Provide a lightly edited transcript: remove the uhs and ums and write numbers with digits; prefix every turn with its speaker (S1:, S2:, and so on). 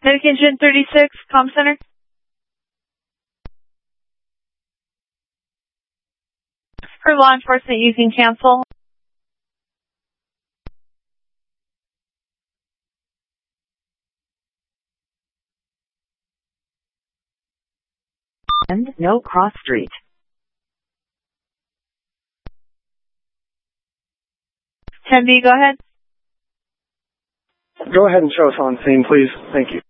S1: Medication 36, comm center. For law enforcement, you can cancel.
S2: And no cross street.
S1: 10B, go ahead.
S3: Go ahead and show us on scene, please. Thank you.